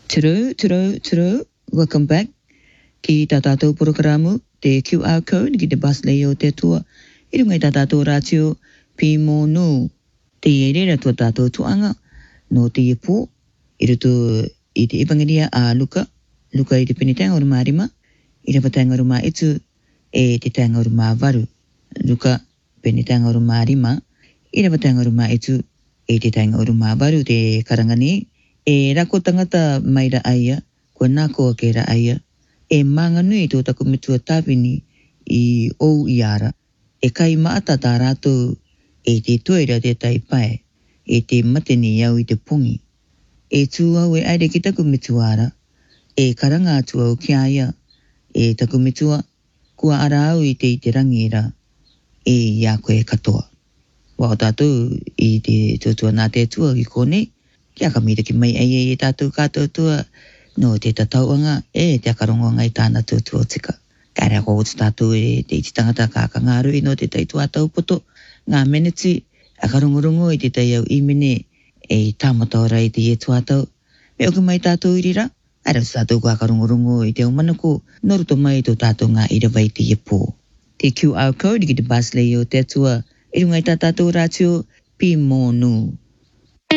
Turu. Welcome back. Ki tā tātou programu te QR code ki te bus leo te tua. I rungai tā tātou rātio pi mō nū te reira tua tātou tuanga no te ipo. I rutu i te ipangiria a Luka i te penitanga o marima. I te patanga o itu e te tanga o varu. Luka penitanga o marima. I te patanga o itu e te tanga o varu te karangani. E rako tangata maira aia, kua nākoa ke ra aia, e manganui tō taku mitua tāwini i ou i ara. E kai maata tā rātou e te toira te taipae, e te mateni iau i te pongi. E tūau e aere ki taku mitua ara, e karanga atu au kia ia, e taku mitua, kua ara au i te rangi ra, e ia koe katoa. Wa o tātou i te tūtua nā te tua ki kone, kia ka mira ki mai ai e tātou kātou tua no te tatauanga e te akarongoanga i tāna tūtua tika. Kāre ako o tātou e te iti tangata kāka ngārui no te taitua tau poto. Ngā meneti akarongorongo i te tai au imene e tāmataora i te e tuatau. Me oku mai tātou irira, ara tātou ka akarongorongo i te umanako, noruto mai tō tātou ngā irawai te ipo. Te QR code ki te bus leo te tua, i rungai tā tātou rātio pi mō nū.